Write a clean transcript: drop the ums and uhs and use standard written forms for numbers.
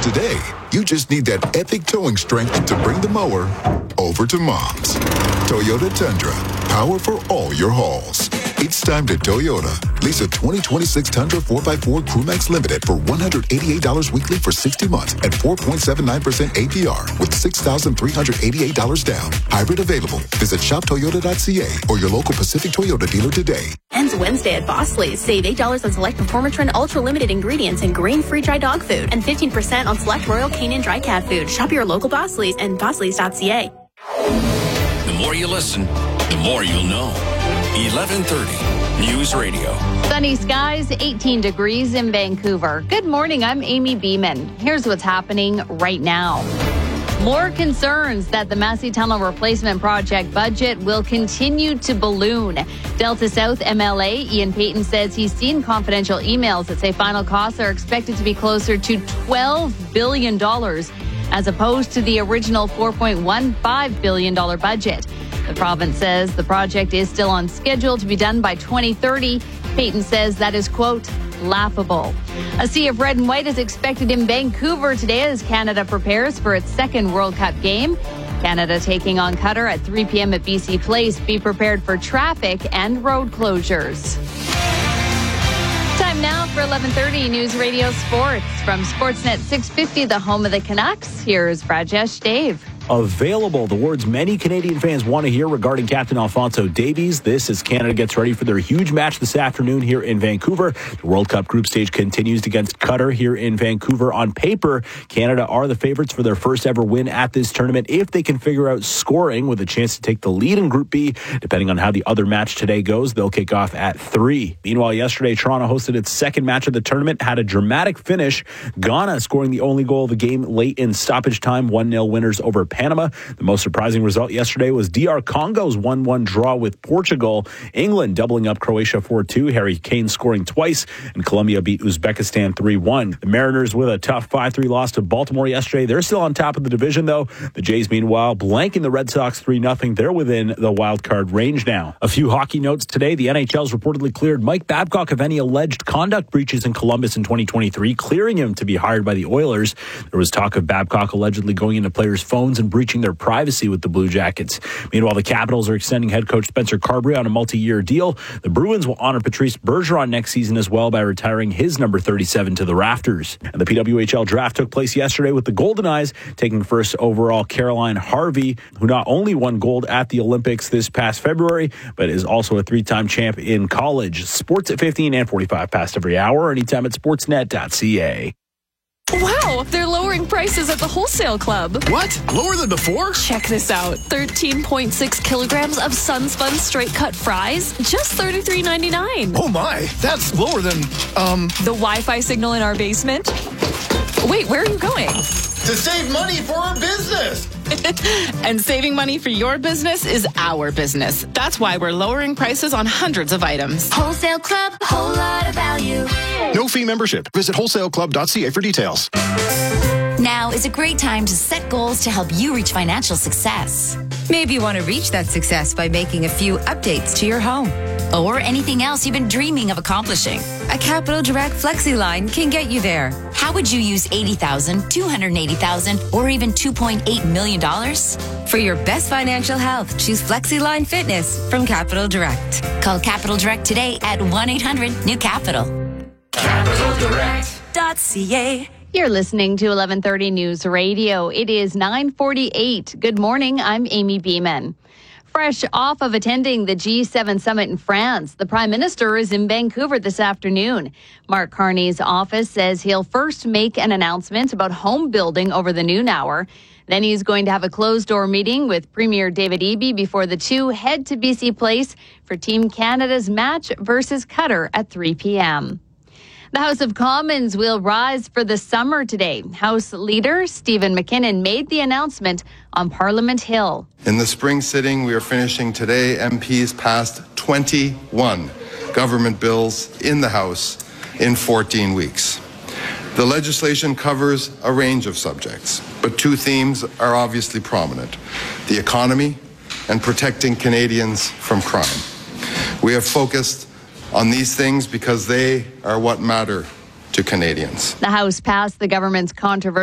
Today, you just need that epic towing strength to bring the mower over to Mom's. Toyota Tundra, power for all your hauls. It's time to Toyota. Lease a 2026 Tundra 4x4 Crewmax Limited for $188 weekly for 60 months at 4.79% APR with $6,388 down. Hybrid available. Visit shoptoyota.ca or your local Pacific Toyota dealer today. Ends Wednesday at Bosley's. Save $8 on select Performatrin Ultra Limited ingredients and grain-free dry dog food and 15% on select Royal Canin dry cat food. Shop your local Bosley's and bosleys.ca. The more you listen, the more you'll know. 1130 News Radio. Sunny skies, 18 degrees in Vancouver. Good morning, I'm Amy Beeman. Here's what's happening right now. More concerns that the Massey Tunnel replacement project budget will continue to balloon. Delta South MLA Ian Payton says he's seen confidential emails that say final costs are expected to be closer to $12 billion as opposed to the original $4.15 billion budget. The province says the project is still on schedule to be done by 2030. Payton says that is, quote, laughable. A sea of red and white is expected in Vancouver today as Canada prepares for its second World Cup game. Canada taking on Qatar at 3 p.m. at BC Place. Be prepared for traffic and road closures. Time now for 11:30 News Radio Sports. From Sportsnet 650, the home of the Canucks, here's Rajesh Dave. Available, the words many Canadian fans want to hear regarding Captain Alphonso Davies. This as Canada gets ready for their huge match this afternoon here in Vancouver. The World Cup group stage continues against Qatar here in Vancouver. On paper, Canada are the favorites for their first ever win at this tournament if they can figure out scoring with a chance to take the lead in Group B. Depending on how the other match today goes, they'll kick off at 3. Meanwhile, yesterday, Toronto hosted its second match of the tournament, had a dramatic finish. Ghana scoring the only goal of the game late in stoppage time, 1-0 winners over Panama. The most surprising result yesterday was DR Congo's 1-1 draw with Portugal. England doubling up Croatia 4-2, Harry Kane scoring twice, and Colombia beat Uzbekistan 3-1. The Mariners with a tough 5-3 loss to Baltimore yesterday. They're still on top of the division, though. The Jays, meanwhile, blanking the Red Sox 3-0. They're within the wild card range now. A few hockey notes today. The NHL's reportedly cleared Mike Babcock of any alleged conduct breaches in Columbus in 2023, clearing him to be hired by the Oilers. There was talk of Babcock allegedly going into players' phones and breaching their privacy with the Blue Jackets. Meanwhile, the Capitals are extending head coach Spencer Carberry on a multi-year deal. The Bruins will honor Patrice Bergeron next season as well by retiring his number 37 to the rafters. And the PWHL draft took place yesterday with the Golden Eyes taking first overall Caroline Harvey, who not only won gold at the Olympics this past February, but is also a 3-time champ in college. Sports at 15 and 45 past every hour, anytime at sportsnet.ca. Wow, they're lowering prices at the Wholesale Club. What? Lower than before? Check this out. 13.6 kilograms of Sunspun straight cut fries, just $33.99. Oh my, that's lower than, The Wi-Fi signal in our basement? Wait, where are you going? To save money for our business. And saving money for your business is our business. That's why we're lowering prices on hundreds of items. Wholesale Club, a whole lot of value. No fee membership. Visit wholesaleclub.ca for details. Now is a great time to set goals to help you reach financial success. Maybe you want to reach that success by making a few updates to your home. Or anything else you've been dreaming of accomplishing. A Capital Direct Flexi line can get you there. How would you use $80,000, $280,000, or even $2.8 million? For your best financial health, choose Flexi Line Fitness from Capital Direct. Call Capital Direct today at 1-800-NEW-CAPITAL. CapitalDirect.ca. You're listening to 1130 News Radio. It is 9:48. Good morning. I'm Amy Beeman. Fresh off of attending the G7 summit in France, the Prime Minister is in Vancouver this afternoon. Mark Carney's office says he'll first make an announcement about home building over the noon hour. Then he's going to have a closed-door meeting with Premier David Eby before the two head to BC Place for Team Canada's match versus Qatar at 3 p.m. The House of Commons will rise for the summer today. House Leader Stephen McKinnon made the announcement on Parliament Hill. In the spring sitting we are finishing today, MPs passed 21 government bills in the House in 14 weeks. The legislation covers a range of subjects, but two themes are obviously prominent: the economy and protecting Canadians from crime. We have focused on these things because they are what matter to Canadians. The House passed the government's controversial